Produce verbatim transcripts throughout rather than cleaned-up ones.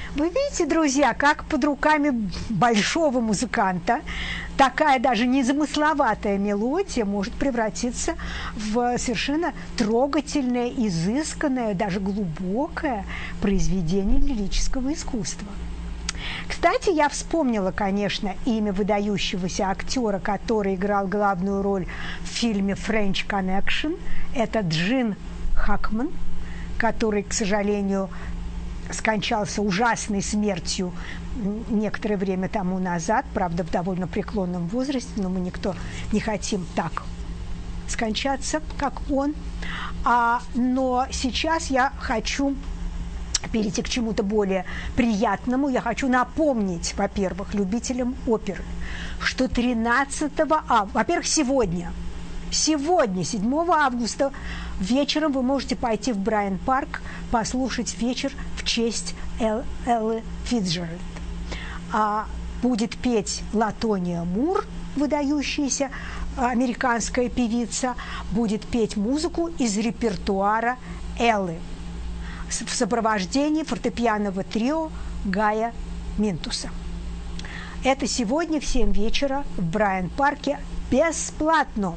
Вы видите, друзья, как под руками большого музыканта такая даже незамысловатая мелодия может превратиться в совершенно трогательное, изысканное, даже глубокое произведение лирического искусства. Кстати, я вспомнила, конечно, имя выдающегося актера, который играл главную роль в фильме «French Connection». Это Джин Хакман, который, к сожалению, скончался ужасной смертью некоторое время тому назад, правда, в довольно преклонном возрасте, но мы никто не хотим так скончаться, как он. А, но сейчас я хочу перейти к чему-то более приятному. Я хочу напомнить, во-первых, любителям оперы, что тринадцатого августа, во-первых, сегодня, сегодня, седьмого августа, вечером вы можете пойти в Брайан-парк, послушать вечер в честь Эл, Эллы Фицджеральд. А будет петь Латония Мур, выдающаяся американская певица, будет петь музыку из репертуара Эллы в сопровождении фортепианного трио Гая Минтуса. Это сегодня в семь вечера в Брайан-парке бесплатно.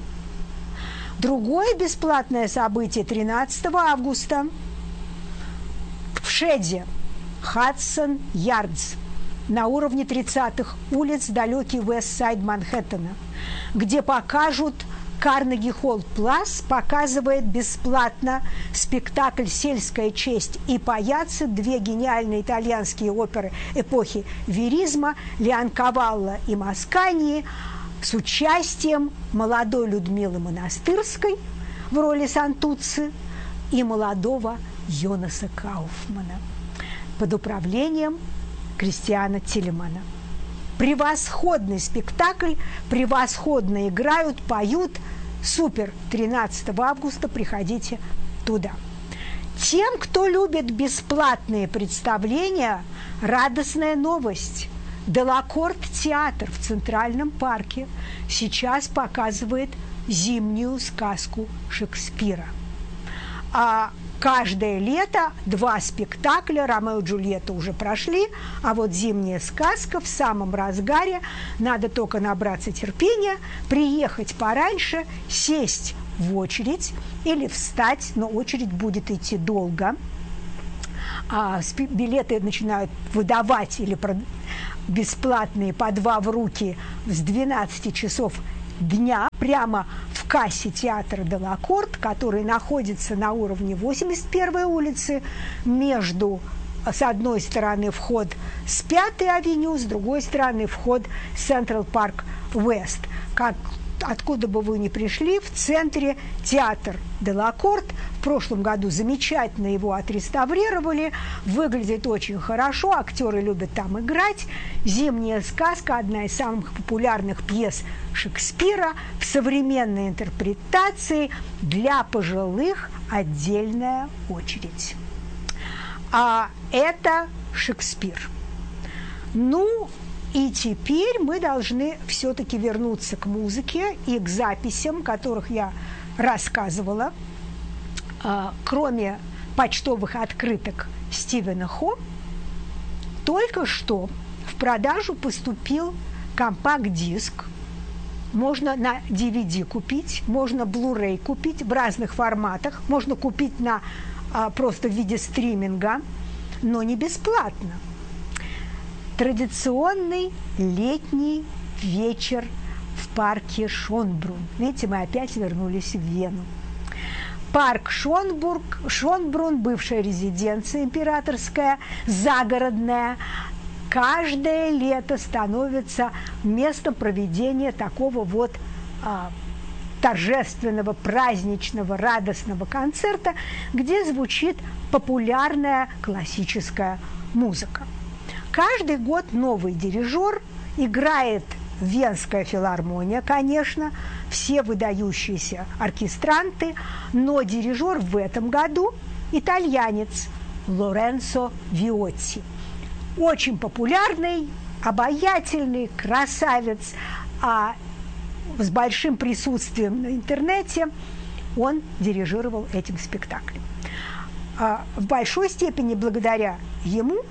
Другое бесплатное событие тринадцатого августа в Шеде, Хадсон Ярдс, на уровне тридцатых улиц, далекий Вест-Сайд Манхэттена, где покажут Карнеги-Холл Плас показывает бесплатно спектакль «Сельская честь» и «Паяцци», две гениальные итальянские оперы эпохи веризма, Леонкавалло и Маскании, с участием молодой Людмилы Монастырской в роли Сантуцци и молодого Йонаса Кауфмана под управлением Кристиана Тилемана. Превосходный спектакль, превосходно играют, поют. Супер! тринадцатого августа приходите туда. Тем, кто любит бесплатные представления, радостная новость. Делакорт театр в Центральном парке сейчас показывает зимнюю сказку Шекспира. А каждое лето два спектакля, Ромео и Джульетта уже прошли, а вот зимняя сказка в самом разгаре. Надо только набраться терпения, приехать пораньше, сесть в очередь или встать, но очередь будет идти долго. А билеты начинают выдавать или бесплатные по два в руки с двенадцати часов дня прямо в кассе театра Делакорт, который находится на уровне восемьдесят первой улицы, между, с одной стороны, вход с пятой авеню, с другой стороны, вход Централ Парк Уэст. Как, откуда бы вы ни пришли, в центре театр Делакорт. В прошлом году замечательно его отреставрировали, выглядит очень хорошо, актеры любят там играть. «Зимняя сказка» – одна из самых популярных пьес Шекспира в современной интерпретации, для пожилых отдельная очередь. А это Шекспир. Ну, и теперь мы должны все-таки вернуться к музыке и к записям, о которых я рассказывала. Кроме почтовых открыток Стивена Хо, только что в продажу поступил компакт-диск. Можно на ди ви ди купить, можно Blu-ray купить в разных форматах, можно купить на, а, просто в виде стриминга, но не бесплатно. Традиционный летний вечер в парке Шонбрунн. Видите, мы опять вернулись в Вену. Парк Шонбург, Шонбрунн, бывшая резиденция императорская, загородная, каждое лето становится местом проведения такого вот а, торжественного, праздничного, радостного концерта, где звучит популярная классическая музыка. Каждый год новый дирижер, играет Венская филармония, конечно, все выдающиеся оркестранты, но дирижер в этом году итальянец Лоренцо Виотти. Очень популярный, обаятельный, красавец, а с большим присутствием на интернете он дирижировал этим спектаклем. А в большой степени благодаря ему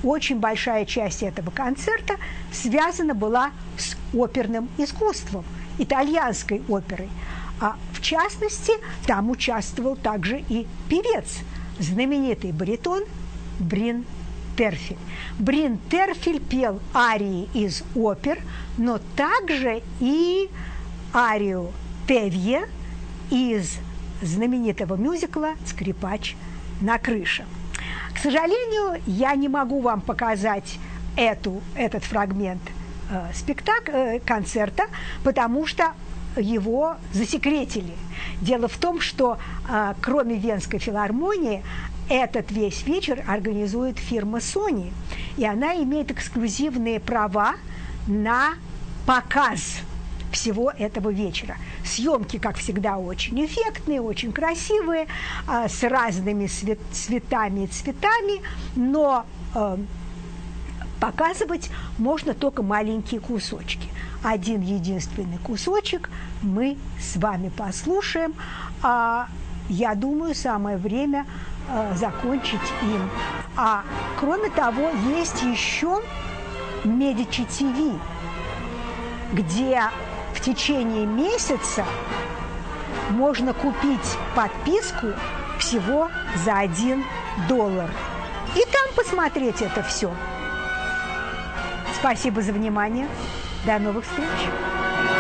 очень большая часть этого концерта связана была с оперным искусством, итальянской оперой. А в частности, там участвовал также и певец, знаменитый баритон Брин Терфель. Брин Терфель пел арии из опер, но также и арию Тевье из знаменитого мюзикла «Скрипач на крыше». К сожалению, я не могу вам показать эту, этот фрагмент э, спектакля, э, концерта, потому что его засекретили. Дело в том, что э, кроме Венской филармонии, этот весь вечер организует фирма Sony, и она имеет эксклюзивные права на показ всего этого вечера. Съемки, как всегда, очень эффектные, очень красивые, э, с разными цвет, цветами и цветами, но э, показывать можно только маленькие кусочки. Один единственный кусочек мы с вами послушаем, а я думаю, самое время э, закончить им. А кроме того, есть еще Медичи ТВ, где в течение месяца можно купить подписку всего за один доллар. И там посмотреть это все. Спасибо за внимание. До новых встреч.